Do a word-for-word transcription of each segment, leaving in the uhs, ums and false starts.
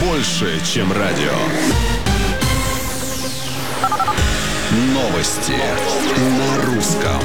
больше, чем радио. Новости на русском.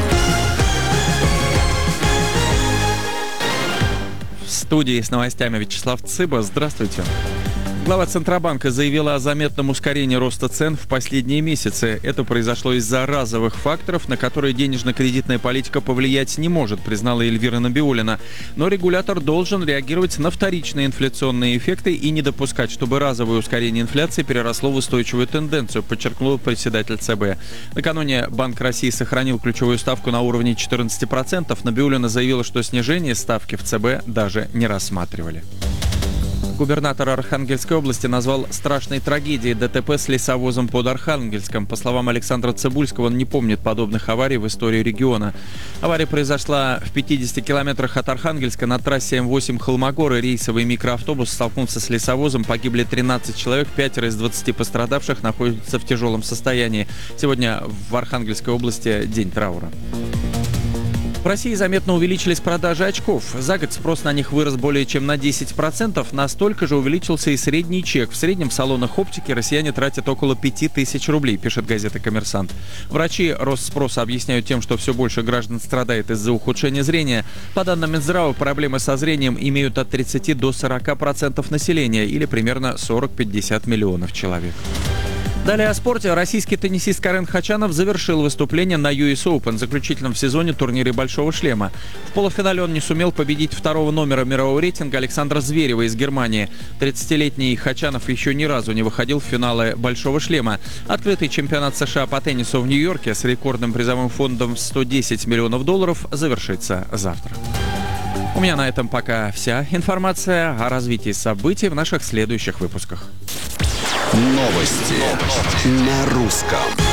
В студии с новостями Вячеслав Цыба. Здравствуйте. Глава Центробанка заявила о заметном ускорении роста цен в последние месяцы. Это произошло из-за разовых факторов, на которые денежно-кредитная политика повлиять не может, признала Эльвира Набиуллина. Но регулятор должен реагировать на вторичные инфляционные эффекты и не допускать, чтобы разовое ускорение инфляции переросло в устойчивую тенденцию, подчеркнул председатель ЦБ. Накануне Банк России сохранил ключевую ставку на уровне четырнадцать процентов. Набиуллина заявила, что снижение ставки в ЦБ даже не рассматривали. Губернатор Архангельской области назвал страшной трагедией ДТП с лесовозом под Архангельском. По словам Александра Цыбульского, он не помнит подобных аварий в истории региона. Авария произошла в пятидесяти километрах от Архангельска на трассе М восемь Холмогоры. Рейсовый микроавтобус столкнулся с лесовозом. Погибли тринадцать человек, пятеро из двадцати пострадавших находятся в тяжелом состоянии. Сегодня в Архангельской области день траура. В России заметно увеличились продажи очков. За год спрос на них вырос более чем на десять процентов. Настолько же увеличился и средний чек. В среднем в салонах оптики россияне тратят около пяти тысяч рублей, пишет газета «Коммерсант». Врачи рост спроса объясняют тем, что все больше граждан страдает из-за ухудшения зрения. По данным Минздрава, проблемы со зрением имеют от тридцати до сорока процентов населения, или примерно сорок-пятьдесят миллионов человек. Далее о спорте. Российский теннисист Карен Хачанов завершил выступление на ю эс Open, заключительном в сезоне турнире «Большого шлема». В полуфинале он не сумел победить второго номера мирового рейтинга Александра Зверева из Германии. тридцатилетний Хачанов еще ни разу не выходил в финалы «Большого шлема». Открытый чемпионат США по теннису в Нью-Йорке с рекордным призовым фондом в сто десять миллионов долларов завершится завтра. У меня на этом пока вся информация. О развитии событий в наших следующих выпусках. Новости на русском.